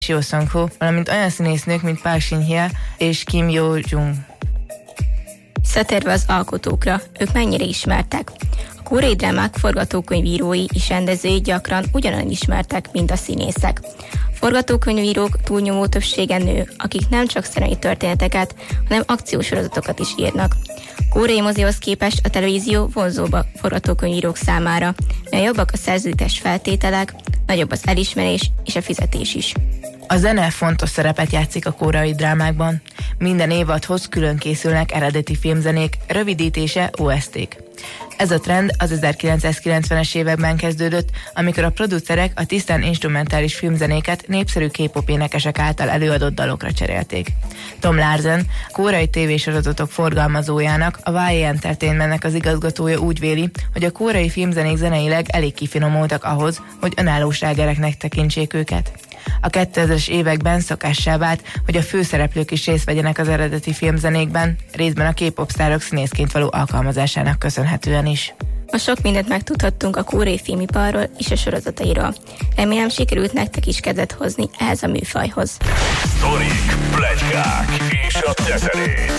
Seo Sang-ho, valamint olyan színésznők, mint Park Shin-hye és Kim Yo-jung. Visszatérve az alkotókra, ők mennyire ismertek? A koreai drámák forgatókönyvírói és rendezői gyakran ugyanolyan ismertek, mint a színészek. A forgatókönyvírók túlnyomó többsége nő, akik nem csak szerelmi történeteket, hanem akciósorozatokat is írnak. A koreai mozihoz képest a televízió vonzóbb a forgatókönyvírók számára, mert jobbak a szerződéses feltételek, nagyobb az elismerés és a fizetés is. A zene fontos szerepet játszik a koreai drámákban. Minden évadhoz külön készülnek eredeti filmzenék, rövidítése OST-k. Ez a trend az 1990-es években kezdődött, amikor a producerek a tisztán instrumentális filmzenéket népszerű K-pop énekesek által előadott dalokra cserélték. Tom Larsen, koreai tévésorozatok forgalmazójának, a YA Entertainmentnek az igazgatója úgy véli, hogy a koreai filmzenék zeneileg elég kifinomultak ahhoz, hogy önálló slágereknek tekintsék őket. A 2000-es években szokássá vált, hogy a főszereplők is részt vegyenek az eredeti filmzenékben, részben a K-pop sztárok színészként való alkalmazásának köszönhetően is. Ma sok mindent megtudhattunk a koreai filmiparról és a sorozatairól. Remélem sikerült nektek is kedvet hozni ehhez a műfajhoz. Sztorik, pletykák és a teterész.